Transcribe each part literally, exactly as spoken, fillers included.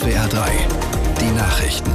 W R drei, die Nachrichten.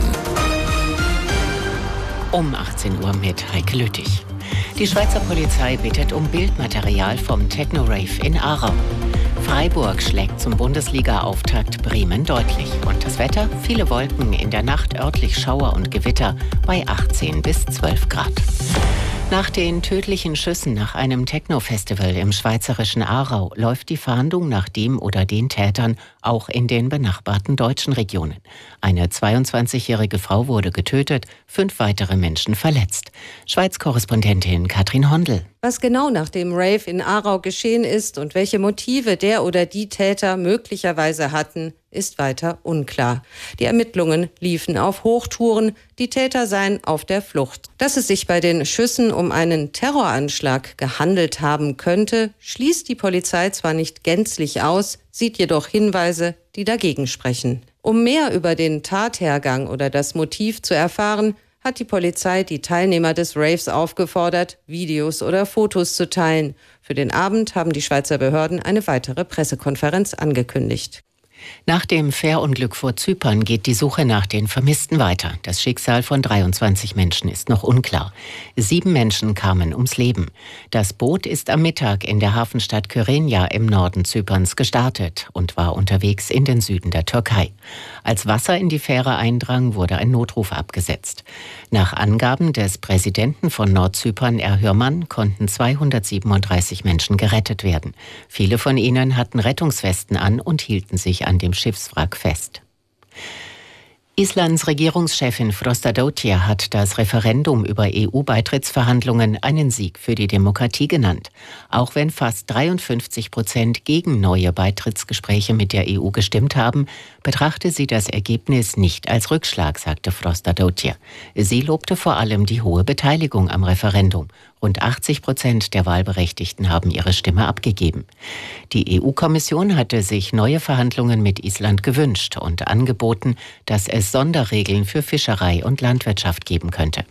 Um achtzehn Uhr mit Heike Lüttich. Die Schweizer Polizei bittet um Bildmaterial vom Techno-Rave in Aarau. Freiburg schlägt zum Bundesliga-Auftakt Bremen deutlich. Und das Wetter? Viele Wolken, in der Nacht örtlich Schauer und Gewitter bei achtzehn bis zwölf Grad. Nach den tödlichen Schüssen nach einem Techno-Festival im schweizerischen Aarau läuft die Fahndung nach dem oder den Tätern auch in den benachbarten deutschen Regionen. Eine zweiundzwanzigjährige Frau wurde getötet, fünf weitere Menschen verletzt. Schweiz-Korrespondentin Katrin Hondel. Was genau nach dem Rave in Aarau geschehen ist und welche Motive der oder die Täter möglicherweise hatten, ist weiter unklar. Die Ermittlungen liefen auf Hochtouren, die Täter seien auf der Flucht. Dass es sich bei den Schüssen um einen Terroranschlag gehandelt haben könnte, schließt die Polizei zwar nicht gänzlich aus, sieht jedoch Hinweise, die dagegen sprechen. Um mehr über den Tathergang oder das Motiv zu erfahren, hat die Polizei die Teilnehmer des Raves aufgefordert, Videos oder Fotos zu teilen. Für den Abend haben die Schweizer Behörden eine weitere Pressekonferenz angekündigt. Nach dem Fährunglück vor Zypern geht die Suche nach den Vermissten weiter. Das Schicksal von dreiundzwanzig Menschen ist noch unklar. Sieben Menschen kamen ums Leben. Das Boot ist am Mittag in der Hafenstadt Kyrenia im Norden Zyperns gestartet und war unterwegs in den Süden der Türkei. Als Wasser in die Fähre eindrang, wurde ein Notruf abgesetzt. Nach Angaben des Präsidenten von Nordzypern, Erhür Mann, konnten zweihundertsiebenunddreißig Menschen gerettet werden. Viele von ihnen hatten Rettungswesten an und hielten sich an dem Schiffswrack fest. Islands Regierungschefin Frostadóttir hat das Referendum über E U-Beitrittsverhandlungen einen Sieg für die Demokratie genannt. Auch wenn fast dreiundfünfzig Prozent gegen neue Beitrittsgespräche mit der E U gestimmt haben, betrachte sie das Ergebnis nicht als Rückschlag, sagte Frostadóttir. Sie lobte vor allem die hohe Beteiligung am Referendum. Rund achtzig Prozent der Wahlberechtigten haben ihre Stimme abgegeben. Die E U-Kommission hatte sich neue Verhandlungen mit Island gewünscht und angeboten, dass es Sonderregeln für Fischerei und Landwirtschaft geben könnte.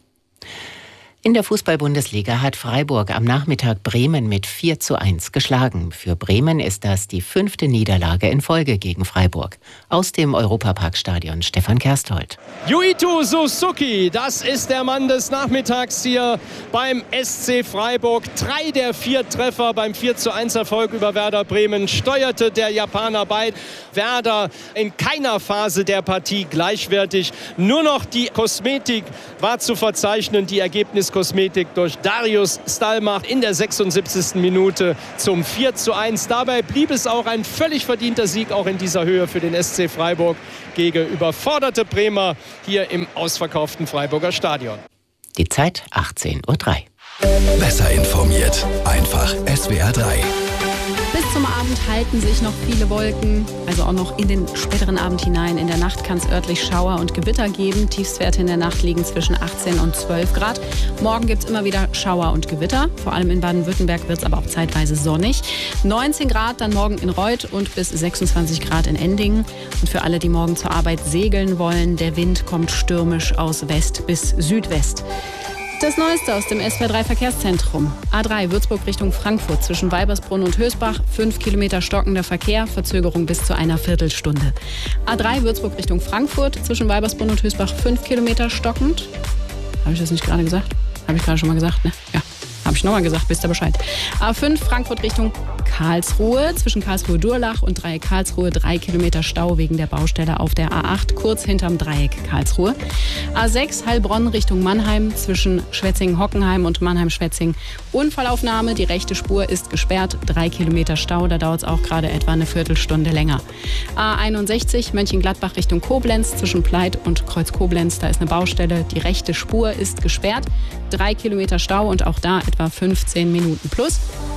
In der Fußball-Bundesliga hat Freiburg am Nachmittag Bremen mit vier zu eins geschlagen. Für Bremen ist das die fünfte Niederlage in Folge gegen Freiburg. Aus dem Europaparkstadion Stefan Kersthold. Yuito Suzuki, das ist der Mann des Nachmittags hier beim S C Freiburg. Drei der vier Treffer beim vier zu eins Erfolg über Werder Bremen steuerte der Japaner bei. Werder in keiner Phase der Partie gleichwertig. Nur noch die Kosmetik war zu verzeichnen, die Ergebnis Kosmetik durch Darius Stalmach in der sechsundsiebzigsten Minute zum vier zu eins. Dabei blieb es auch ein völlig verdienter Sieg, auch in dieser Höhe für den S C Freiburg gegen überforderte Bremer hier im ausverkauften Freiburger Stadion. Die Zeit achtzehn Uhr drei. Besser informiert, einfach S W R drei. Bis zum Abend halten sich noch viele Wolken, also auch noch in den späteren Abend hinein. In der Nacht kann es örtlich Schauer und Gewitter geben. Tiefstwerte in der Nacht liegen zwischen achtzehn und zwölf Grad. Morgen gibt es immer wieder Schauer und Gewitter. Vor allem in Baden-Württemberg wird es aber auch zeitweise sonnig. neunzehn Grad dann morgen in Reut und bis sechsundzwanzig Grad in Endingen. Und für alle, die morgen zur Arbeit segeln wollen, der Wind kommt stürmisch aus West bis Südwest. Das Neueste aus dem S W R drei Verkehrszentrum. A drei Würzburg Richtung Frankfurt zwischen Weibersbrunn und Hösbach. fünf Kilometer stockender Verkehr, Verzögerung bis zu einer Viertelstunde. A drei Würzburg Richtung Frankfurt zwischen Weibersbrunn und Hösbach. fünf Kilometer stockend. Habe ich das nicht gerade gesagt? Habe ich gerade schon mal gesagt, ne? Ja. Habe ich nochmal gesagt, wisst ihr Bescheid. A fünf Frankfurt Richtung Karlsruhe, zwischen Karlsruhe-Durlach und Dreieck Karlsruhe, drei Kilometer Stau wegen der Baustelle auf der A acht, kurz hinterm Dreieck Karlsruhe. A sechs Heilbronn Richtung Mannheim, zwischen Schwetzingen-Hockenheim und Mannheim-Schwetzing. Unfallaufnahme, die rechte Spur ist gesperrt, drei Kilometer Stau, da dauert es auch gerade etwa eine Viertelstunde länger. A einundsechzig Mönchengladbach Richtung Koblenz, zwischen Pleit und Kreuz Koblenz, da ist eine Baustelle, die rechte Spur ist gesperrt, drei Kilometer Stau und auch da etwa fünfzehn Minuten plus.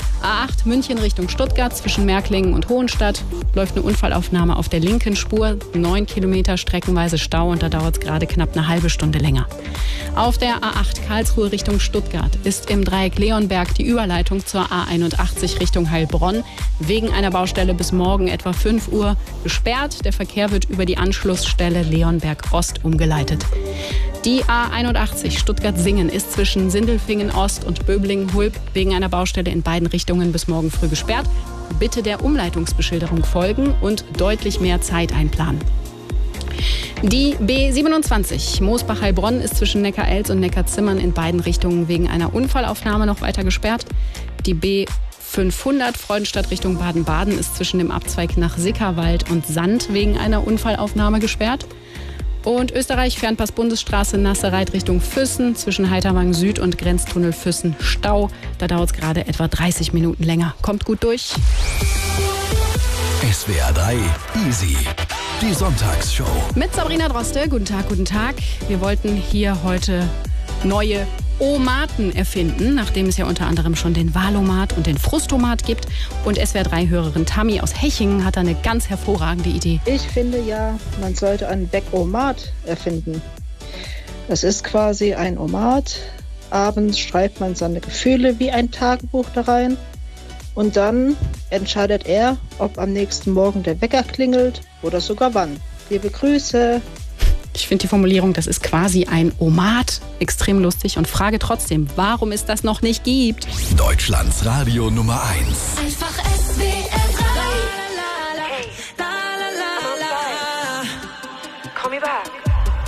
A acht München Richtung Stuttgart zwischen Märklingen und Hohenstadt läuft eine Unfallaufnahme auf der linken Spur. neun Kilometer streckenweise Stau und da dauert es gerade knapp eine halbe Stunde länger. Auf der A acht Karlsruhe Richtung Stuttgart ist im Dreieck Leonberg die Überleitung zur A einundachtzig Richtung Heilbronn wegen einer Baustelle bis morgen etwa fünf Uhr gesperrt. Der Verkehr wird über die Anschlussstelle Leonberg Ost umgeleitet. Die A einundachtzig Stuttgart-Singen ist zwischen Sindelfingen Ost und Böblingen-Hulb wegen einer Baustelle in beiden Richtungen bis morgen früh gesperrt. Bitte der Umleitungsbeschilderung folgen und deutlich mehr Zeit einplanen. Die B siebenundzwanzig Moosbach-Heilbronn ist zwischen Neckar-Elz und Neckar-Zimmern in beiden Richtungen wegen einer Unfallaufnahme noch weiter gesperrt. Die B fünfhundert Freudenstadt Richtung Baden-Baden ist zwischen dem Abzweig nach Sickerwald und Sand wegen einer Unfallaufnahme gesperrt. Und Österreich Fernpass-Bundesstraße Nassereit Richtung Füssen zwischen Heiterwang Süd und Grenztunnel Füssen Stau. Da dauert es gerade etwa dreißig Minuten länger. Kommt gut durch. S W R drei Easy. Die Sonntagsshow. Mit Sabrina Droste. Guten Tag, guten Tag. Wir wollten hier heute neue Omaten erfinden, nachdem es ja unter anderem schon den Wahlomat und den Frustomat gibt. Und S W R drei Hörerin Tammy aus Hechingen hat da eine ganz hervorragende Idee. Ich finde ja, man sollte einen Weg-Omat erfinden. Das ist quasi ein Omat. Abends schreibt man seine Gefühle wie ein Tagebuch da rein. Und dann entscheidet er, ob am nächsten Morgen der Wecker klingelt oder sogar wann. Liebe Grüße. Ich finde die Formulierung, das ist quasi ein Omat, extrem lustig und frage trotzdem, warum es das noch nicht gibt. Deutschlands Radio Nummer eins. Einfach S W R.